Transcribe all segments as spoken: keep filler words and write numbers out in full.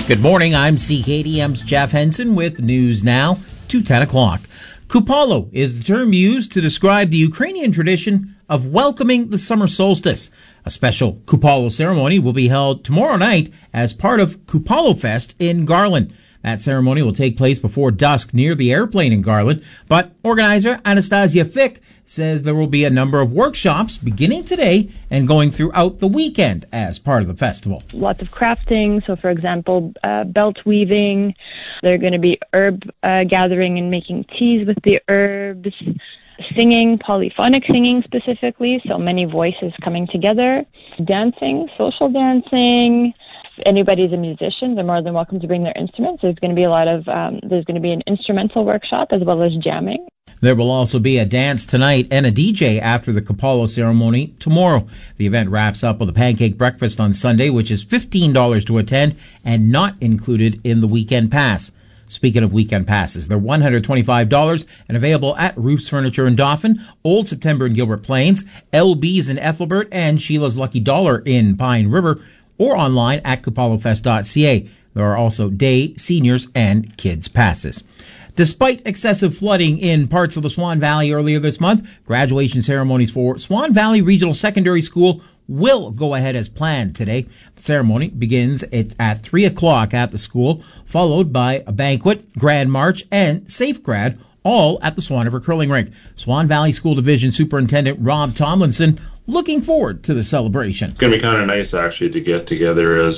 Good morning, I'm C K D M's Jeff Henson with News Now, to ten o'clock. Kupalo is the term used to describe the Ukrainian tradition of welcoming the summer solstice. A special Kupalo ceremony will be held tomorrow night as part of Kupalo Fest in Garland. That ceremony will take place before dusk near the airplane in Garland, but organizer Anastasia Fick says there will be a number of workshops beginning today and going throughout the weekend as part of the festival. Lots of crafting, so for example, uh, belt weaving. They're going to be herb uh, gathering and making teas with the herbs. Singing, polyphonic singing specifically, so many voices coming together. Dancing, social dancing. If anybody's a musician, they're more than welcome to bring their instruments. There's going to be a lot of, um, there's going to be an instrumental workshop as well as jamming. There will also be a dance tonight and a D J after the Kupalo ceremony tomorrow. The event wraps up with a pancake breakfast on Sunday, which is fifteen dollars to attend and not included in the weekend pass. Speaking of weekend passes, they're one hundred twenty-five dollars and available at Roof's Furniture in Dauphin, Old September in Gilbert Plains, L B's in Ethelbert, and Sheila's Lucky Dollar in Pine River, or online at kupalo fest dot c a. There are also day, seniors, and kids passes. Despite excessive flooding in parts of the Swan Valley earlier this month, graduation ceremonies for Swan Valley Regional Secondary School will go ahead as planned today. The ceremony begins at three o'clock at the school, followed by a banquet, grand march, and safe grad, all at the Swan River Curling Rink. Swan Valley School Division Superintendent Rob Tomlinson looking forward to the celebration. It's going to be kind of nice, actually, to get together as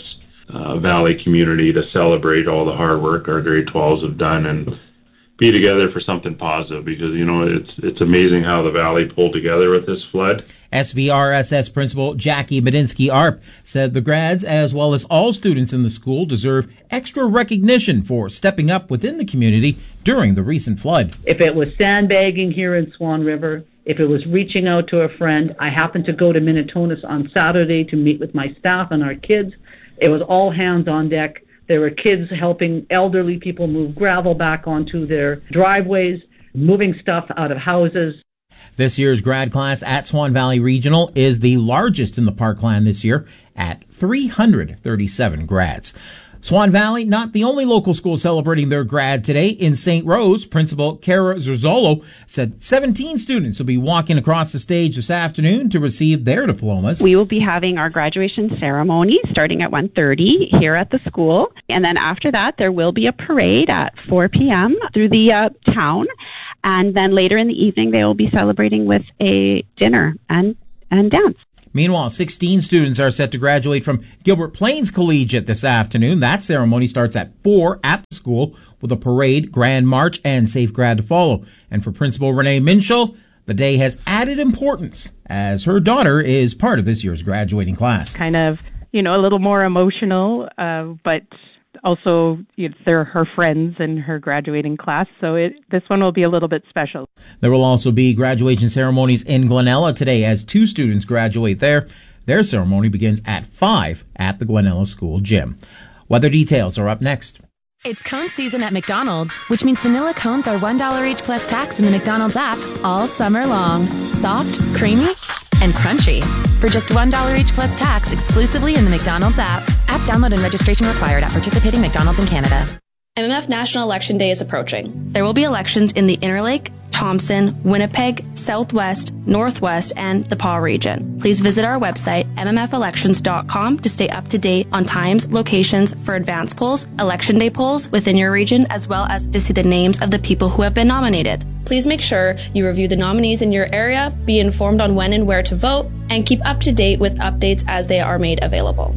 a Valley community to celebrate all the hard work our grade twelves have done and be together for something positive, because, you know, it's it's amazing how the Valley pulled together with this flood. S V R S S Principal Jackie Medinsky-Arp said the grads, as well as all students in the school, deserve extra recognition for stepping up within the community during the recent flood. If it was sandbagging here in Swan River, if it was reaching out to a friend, I happened to go to Minitonas on Saturday to meet with my staff and our kids. It was all hands on deck. There were kids helping elderly people move gravel back onto their driveways, moving stuff out of houses. This year's grad class at Swan Valley Regional is the largest in the Parkland this year at three hundred thirty-seven grads. Swan Valley, not the only local school celebrating their grad today. In Saint Rose, Principal Kara Zerzolo said seventeen students will be walking across the stage this afternoon to receive their diplomas. We will be having our graduation ceremony starting at one thirty here at the school. And then after that, there will be a parade at four p.m. through the uh, town. And then later in the evening, they will be celebrating with a dinner and, and dance. Meanwhile, sixteen students are set to graduate from Gilbert Plains Collegiate this afternoon. That ceremony starts at four at the school with a parade, grand march, and safe grad to follow. And for Principal Renee Minshall, the day has added importance as her daughter is part of this year's graduating class. Kind of, you know, a little more emotional, uh, but also, you know, they're her friends in her graduating class, so it, this one will be a little bit special. There will also be graduation ceremonies in Glenella today as two students graduate there. Their ceremony begins at five at the Glenella School gym. Weather details are up next. It's cone season at McDonald's, which means vanilla cones are one dollar each plus tax in the McDonald's app all summer long. Soft, creamy, and crunchy. For just one dollar each plus tax exclusively in the McDonald's app. App download and registration required at participating McDonald's in Canada. M M F National Election Day is approaching. There will be elections in the Interlake, Thompson, Winnipeg, Southwest, Northwest, and the Paw region. Please visit our website, m m f elections dot com, to stay up to date on times, locations for advance polls, election day polls within your region, as well as to see the names of the people who have been nominated. Please make sure you review the nominees in your area, be informed on when and where to vote, and keep up to date with updates as they are made available.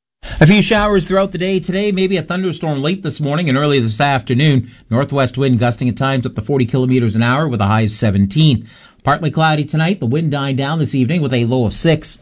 A few showers throughout the day today, maybe a thunderstorm late this morning and early this afternoon. Northwest wind gusting at times up to forty kilometers an hour with a high of seventeen. Partly cloudy tonight, the wind dying down this evening with a low of six.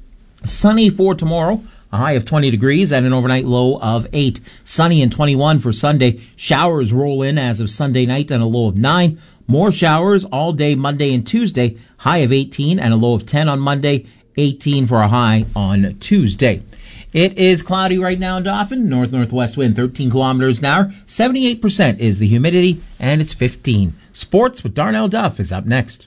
Sunny for tomorrow, a high of twenty degrees and an overnight low of eight. Sunny and twenty-one for Sunday. Showers roll in as of Sunday night and a low of nine. More showers all day Monday and Tuesday, high of eighteen and a low of ten on Monday, eighteen for a high on Tuesday. It is cloudy right now in Dauphin, north-northwest wind thirteen kilometers an hour, seventy-eight percent is the humidity, and it's fifteen. Sports with Darnell Duff is up next.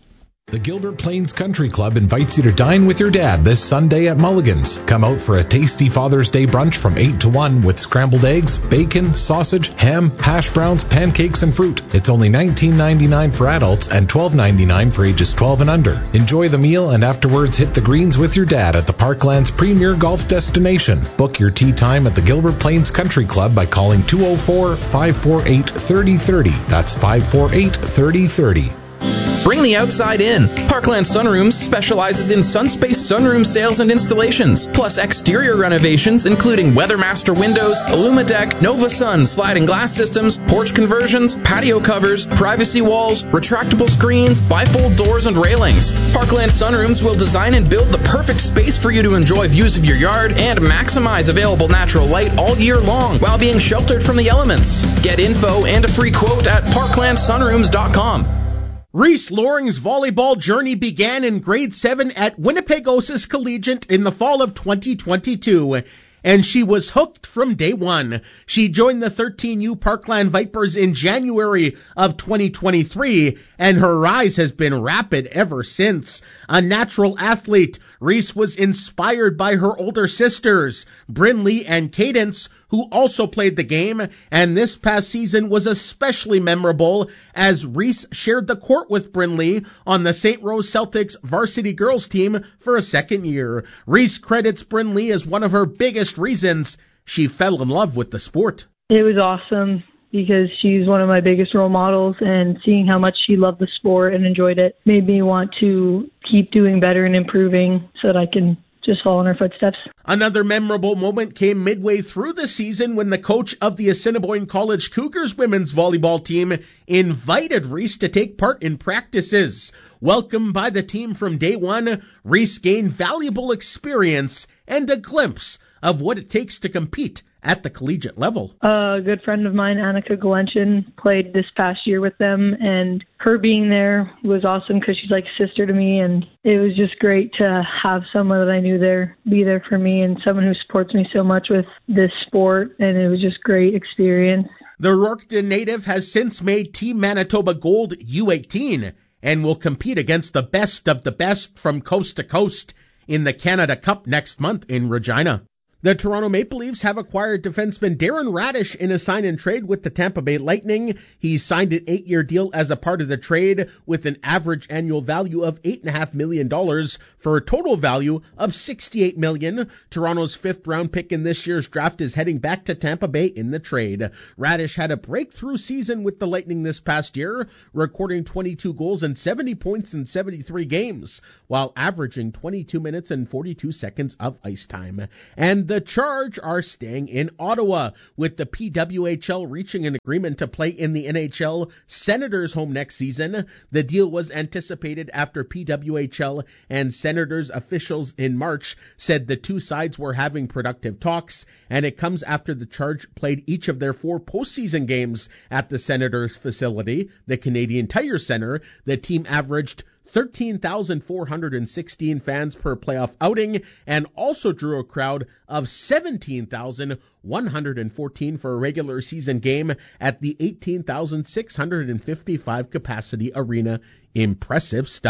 The Gilbert Plains Country Club invites you to dine with your dad this Sunday at Mulligan's. Come out for a tasty Father's Day brunch from eight to one with scrambled eggs, bacon, sausage, ham, hash browns, pancakes, and fruit. It's only nineteen ninety-nine for adults and twelve ninety-nine for ages twelve and under. Enjoy the meal and afterwards hit the greens with your dad at the Parkland's premier golf destination. Book your tee time at the Gilbert Plains Country Club by calling two oh four, five four eight, three oh three oh. That's five four eight, three oh three oh. Bring the outside in. Parkland Sunrooms specializes in Sunspace sunroom sales and installations, plus exterior renovations including Weathermaster windows, Illumideck, Nova Sun sliding glass systems, porch conversions, patio covers, privacy walls, retractable screens, bifold doors and railings. Parkland Sunrooms will design and build the perfect space for you to enjoy views of your yard and maximize available natural light all year long while being sheltered from the elements. Get info and a free quote at parkland sunrooms dot com. Reese Loring's volleyball journey began in grade seven at Winnipeg Osas Collegiate in the fall of twenty twenty-two, and she was hooked from day one. She joined the thirteen U Parkland Vipers in January of twenty twenty-three, and her rise has been rapid ever since. A natural athlete, Reese was inspired by her older sisters, Brinley and Cadence, who also played the game, and this past season was especially memorable as Reese shared the court with Brinley on the Saint Rose Celtics varsity girls team for a second year. Reese credits Brinley as one of her biggest reasons she fell in love with the sport. It was awesome because she's one of my biggest role models, and seeing how much she loved the sport and enjoyed it made me want to keep doing better and improving so that I can just follow in her footsteps. Another memorable moment came midway through the season when the coach of the Assiniboine College Cougars women's volleyball team invited Reese to take part in practices. Welcomed by the team from day one, Reese gained valuable experience and a glimpse of what it takes to compete at the collegiate level. A good friend of mine, Annika Galenchin, played this past year with them, and her being there was awesome because she's like a sister to me, and it was just great to have someone that I knew there be there for me and someone who supports me so much with this sport, and it was just great experience. The Rorketon native has since made Team Manitoba Gold U eighteen and will compete against the best of the best from coast to coast in the Canada Cup next month in Regina. The Toronto Maple Leafs have acquired defenseman Darren Radish in a sign-and-trade with the Tampa Bay Lightning. He signed an eight-year deal as a part of the trade with an average annual value of eight point five million dollars for a total value of sixty-eight million dollars. Toronto's fifth-round pick in this year's draft is heading back to Tampa Bay in the trade. Radish had a breakthrough season with the Lightning this past year, recording twenty-two goals and seventy points in seventy-three games, while averaging twenty-two minutes and forty-two seconds of ice time. And the The Charge are staying in Ottawa, with the P W H L reaching an agreement to play in the N H L Senators home next season. The deal was anticipated after P W H L and Senators officials in March said the two sides were having productive talks, and it comes after the Charge played each of their four postseason games at the Senators facility, the Canadian Tire Center. The team averaged thirteen thousand four hundred sixteen fans per playoff outing and also drew a crowd of seventeen thousand one hundred fourteen for a regular season game at the eighteen thousand six hundred fifty-five capacity arena. Impressive stuff.